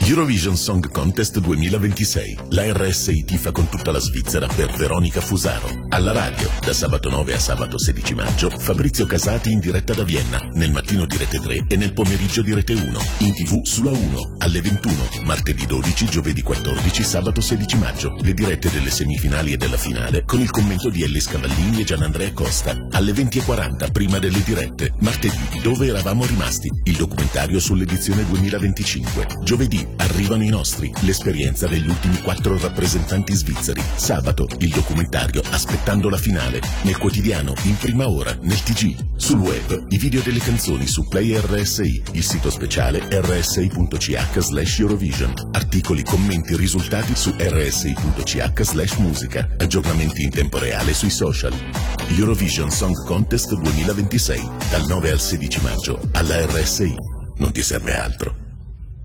Eurovision Song Contest 2026. La RSI tifa con tutta la Svizzera per Veronica Fusaro. Alla radio, da sabato 9 a sabato 16 maggio, Fabrizio Casati in diretta da Vienna, nel mattino di Rete 3 e nel pomeriggio di Rete 1. In TV sulla 1, alle 21, martedì 12, giovedì 14, sabato 16 maggio. Le dirette delle semifinali e della finale, con il commento di Ellis Cavallini e Gianandrea Costa. Alle 20:40, prima delle dirette. Martedì, Dove eravamo rimasti? Il documentario sull'edizione 2025. Giovedì, Arrivano i nostri, l'esperienza degli ultimi 4 rappresentanti svizzeri. Sabato, il documentario Aspettando la finale. Nel quotidiano, in prima ora, nel TG. Sul web, i video delle canzoni su Play RSI, il sito speciale rsi.ch/Eurovision. Articoli, commenti, risultati su rsi.ch/musica. Aggiornamenti in tempo reale sui social. Eurovision Song Contest 2026, dal 9 al 16 maggio, alla RSI. Non ti serve altro.